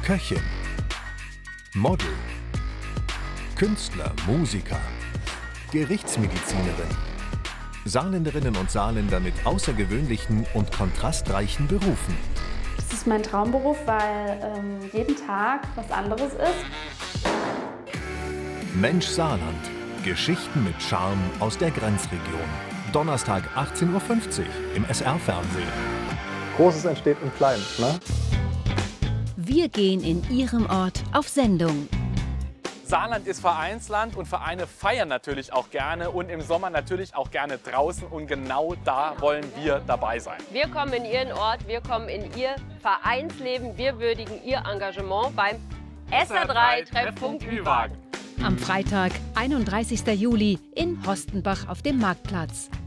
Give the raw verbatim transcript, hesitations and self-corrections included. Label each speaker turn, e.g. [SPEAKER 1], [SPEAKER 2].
[SPEAKER 1] Köchin, Model, Künstler, Musiker, Gerichtsmedizinerin. Saarländerinnen und Saarländer mit außergewöhnlichen und kontrastreichen Berufen.
[SPEAKER 2] Das ist mein Traumberuf, weil ähm, jeden Tag was anderes ist.
[SPEAKER 1] Mensch Saarland. Geschichten mit Charme aus der Grenzregion. Donnerstag achtzehn Uhr fünfzig im S R-Fernsehen.
[SPEAKER 3] Großes entsteht im Kleinen, ne?
[SPEAKER 4] Wir gehen in Ihrem Ort auf Sendung.
[SPEAKER 5] Saarland ist Vereinsland und Vereine feiern natürlich auch gerne und im Sommer natürlich auch gerne draußen und genau da wollen wir dabei sein.
[SPEAKER 6] Wir kommen in Ihren Ort, wir kommen in Ihr Vereinsleben, wir würdigen Ihr Engagement beim S R drei Treffpunkt Ü-Wagen.
[SPEAKER 4] Am Freitag, einunddreißigsten Juli in Hostenbach auf dem Marktplatz.